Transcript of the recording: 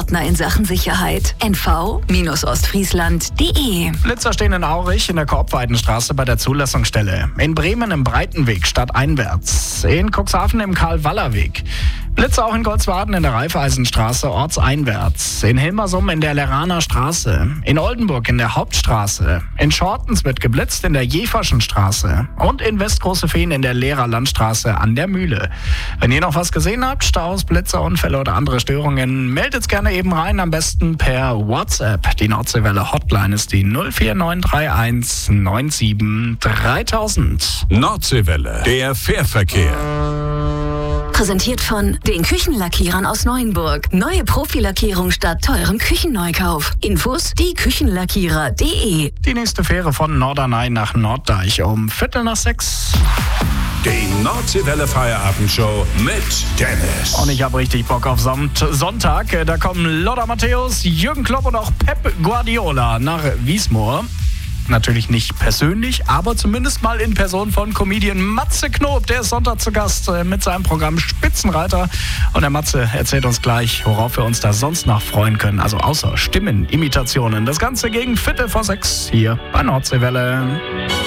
Partner in Sachen Sicherheit. nv-ostfriesland.de. Blitzer stehen in Aurich in der Korbweidenstraße bei der Zulassungsstelle. In Bremen im Breitenweg stadteinwärts. In Cuxhaven im Karl-Waller-Weg. Blitzer auch in Goldswaden in der Raiffeisenstraße ortseinwärts. In Hilmersum in der Leraner Straße. In Oldenburg in der Hauptstraße. In Schortens wird geblitzt in der Jeferschen Straße. Und in Westgroßefehn in der Lehrerlandstraße an der Mühle. Wenn ihr noch was gesehen habt, Staus, Blitzer, Unfälle oder andere Störungen, meldet's gerne eben rein, am besten per WhatsApp. Die Nordseewelle Hotline ist die 04931 97 3000. Nordseewelle, der Fährverkehr. Präsentiert von den Küchenlackierern aus Neuenburg. Neue Profilackierung statt teurem Küchenneukauf. Infos dieküchenlackierer.de. Die nächste Fähre von Norderney nach Norddeich um 5:45. Die Nordseewelle Feierabendshow mit Dennis. Und ich habe richtig Bock auf Sonntag. Da kommen Lothar Matthäus, Jürgen Klopp und auch Pep Guardiola nach Wiesmoor. Natürlich nicht persönlich, aber zumindest mal in Person von Comedian Matze Knob. Der ist Sonntag zu Gast mit seinem Programm Spitzenreiter. Und der Matze erzählt uns gleich, worauf wir uns da sonst noch freuen können. Also außer Stimmenimitationen. Das Ganze gegen 5:45 hier bei Nordseewelle.